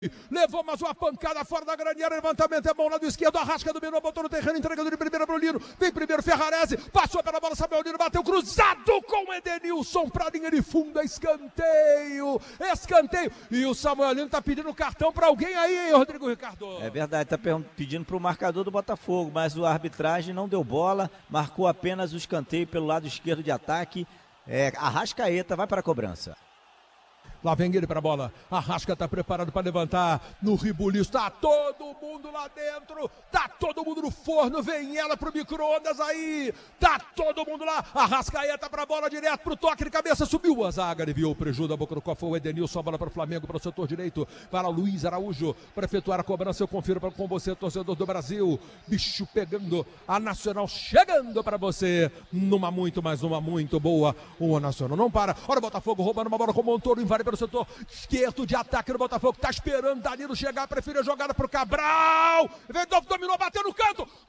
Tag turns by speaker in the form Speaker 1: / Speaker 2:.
Speaker 1: Levou mais uma pancada fora da grande área, levantamento é bom, lado esquerdo, Arrasca dominou, botou no terreno, entregando de primeira pro Lino, vem primeiro Ferrarese, passou pela bola, Samuel Lino, bateu cruzado com o Edenilson pra linha de fundo, escanteio, e o Samuel Lino tá pedindo cartão pra alguém aí, hein, Rodrigo Ricardo?
Speaker 2: É verdade, tá pedindo pro marcador do Botafogo, mas a arbitragem não deu bola, marcou apenas o escanteio pelo lado esquerdo de ataque, Arrascaeta vai para a cobrança.
Speaker 1: Lá vem ele para a bola, Arrasca tá preparado para levantar, no ribuliço, tá todo mundo lá dentro, tá todo mundo no forno, vem ela pro micro-ondas aí, tá todo mundo lá, Arrascaeta pra bola, direto pro toque de cabeça, subiu a zaga, aliviou o prejuízo da boca do cofre, o Edenilson, a bola para o Flamengo, para o setor direito, para o Luiz Araújo, para efetuar a cobrança, eu confiro com você, torcedor do Brasil, bicho pegando, a Nacional chegando para você, numa muito boa, o Nacional não para, olha o Botafogo roubando uma bola com o Montoro, invade pelo setor esquerdo de ataque do Botafogo, tá esperando Danilo chegar, prefere a jogada pro Cabral, Vendolfo dominou, bateu no canto,